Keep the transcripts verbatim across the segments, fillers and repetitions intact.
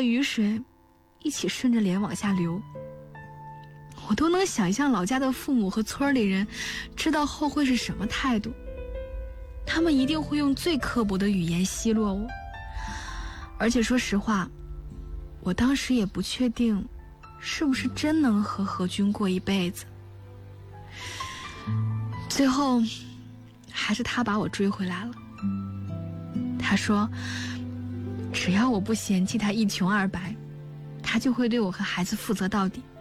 和雨水一起顺着脸往下流。我都能想象老家的父母和村里人知道后会是什么态度，他们一定会用最刻薄的语言奚落我。而且说实话，我当时也不确定是不是真能和何军过一辈子。最后还是他把我追回来了。他说只要我不嫌弃他一穷二白，他就会对我和孩子负责到底。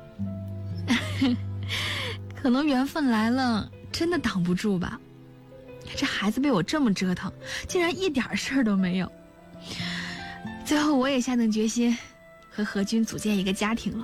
可能缘分来了真的挡不住吧，这孩子被我这么折腾，竟然一点事儿都没有。最后我也下定决心和何军组建一个家庭了。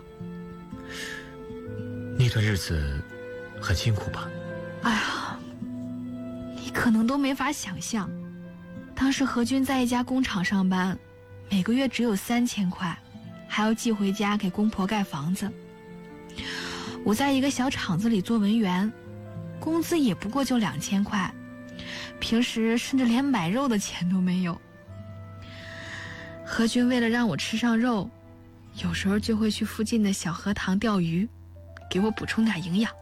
那段日子很辛苦吧？ 哎呀，你可能都没法想象，当时何军在一家工厂上班，每个月只有三千块，还要寄回家给公婆盖房子。我在一个小厂子里做文员，工资也不过就两千块，平时甚至连买肉的钱都没有。何军为了让我吃上肉，有时候就会去附近的小河塘钓鱼，给我补充点营养。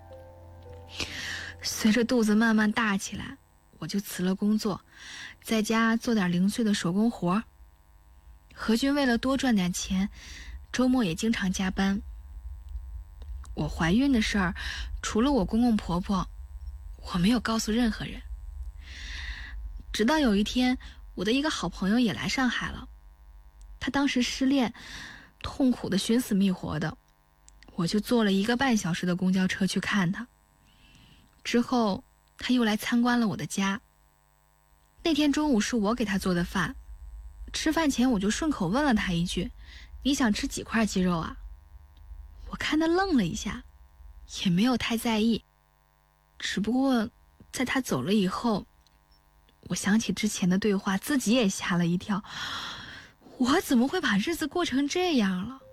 随着肚子慢慢大起来，我就辞了工作，在家做点零碎的手工活。何军为了多赚点钱，周末也经常加班。我怀孕的事儿，除了我公公婆婆，我没有告诉任何人。直到有一天，我的一个好朋友也来上海了，他当时失恋，痛苦的寻死觅活的，我就坐了一个半小时的公交车去看他。之后他又来参观了我的家。那天中午是我给他做的饭，吃饭前我就顺口问了他一句：你想吃几块鸡肉啊？我看他愣了一下，也没有太在意。只不过在他走了以后，我想起之前的对话，自己也吓了一跳。我怎么会把日子过成这样了？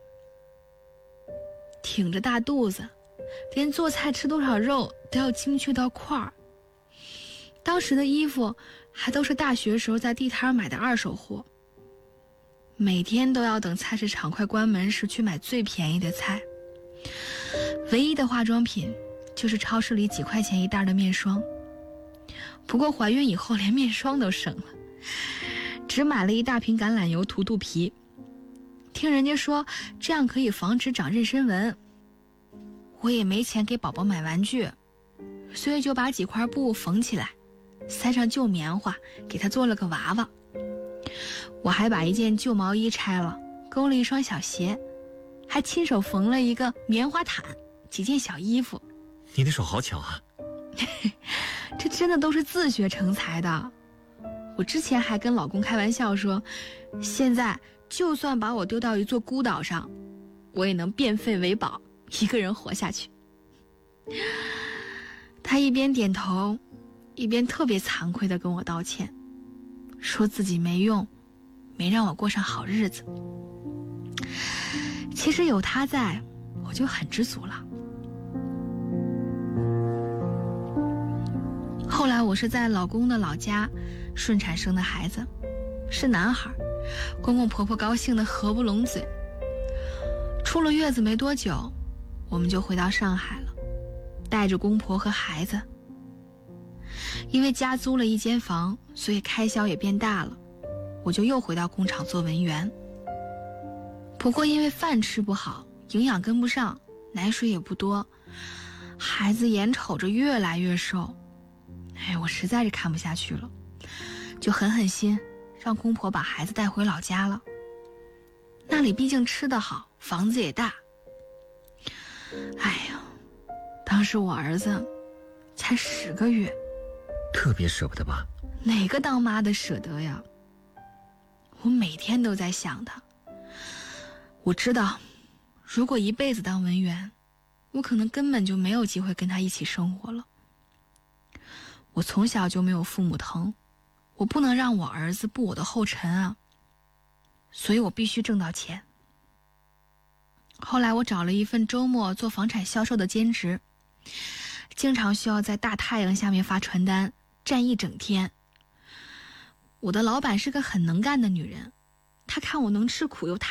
挺着大肚子，连做菜吃多少肉都要精确到块儿。当时的衣服还都是大学时候在地摊买的二手货，每天都要等菜市场快关门时去买最便宜的菜。唯一的化妆品就是超市里几块钱一袋的面霜。不过怀孕以后连面霜都省了，只买了一大瓶橄榄油涂肚皮。听人家说这样可以防止长妊娠纹，我也没钱给宝宝买玩具，所以就把几块布缝起来，塞上旧棉花，给他做了个娃娃。我还把一件旧毛衣拆了，勾了一双小鞋，还亲手缝了一个棉花毯，几件小衣服。 你的手好巧啊。 这真的都是自学成才的。我之前还跟老公开玩笑说，现在就算把我丢到一座孤岛上，我也能变废为宝，一个人活下去。他一边点头，一边特别惭愧地跟我道歉，说自己没用，没让我过上好日子。其实有他在，我就很知足了。后来我是在老公的老家顺产生的孩子，是男孩，公公婆婆高兴得合不拢嘴。出了月子没多久，我们就回到上海了，带着公婆和孩子。因为家租了一间房，所以开销也变大了，我就又回到工厂做文员。不过因为饭吃不好，营养跟不上，奶水也不多，孩子眼瞅着越来越瘦，哎，我实在是看不下去了，就狠狠心让公婆把孩子带回老家了。那里毕竟吃得好，房子也大。哎呀，当时我儿子才十个月， 特别舍不得吧？ 哪个当妈的舍得呀？我每天都在想他。我知道，如果一辈子当文员，我可能根本就没有机会跟他一起生活了。我从小就没有父母疼，我不能让我儿子步我的后尘啊，所以我必须挣到钱。后来我找了一份周末做房产销售的兼职，经常需要在大太阳下面发传单，站一整天。我的老板是个很能干的女人，她看我能吃苦又